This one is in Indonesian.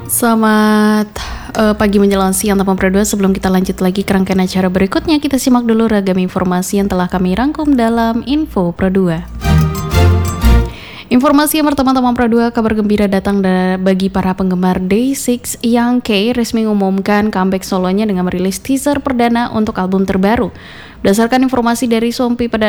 Selamat pagi menjelang siang teman Pro 2. Sebelum kita lanjut lagi ke rangkaian acara berikutnya, kita simak dulu ragam informasi yang telah kami rangkum dalam Info Pro 2. Informasi yang pertama teman Pro 2, kabar gembira datang bagi para penggemar Day6. Young K resmi mengumumkan comeback solonya dengan merilis teaser perdana untuk album terbaru. Berdasarkan informasi dari Sompi pada